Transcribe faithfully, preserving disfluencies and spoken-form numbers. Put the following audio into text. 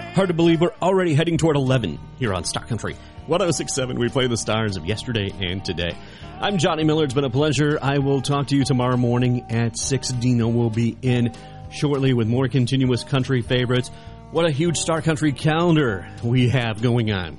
Hard to believe we're already heading toward eleven here on Star Country one oh six point seven. We play the stars of yesterday and today. I'm Johnny Miller. It's been a pleasure. I will talk to you tomorrow morning at six. Dino will be in shortly with more continuous country favorites. What a huge Star Country calendar we have going on.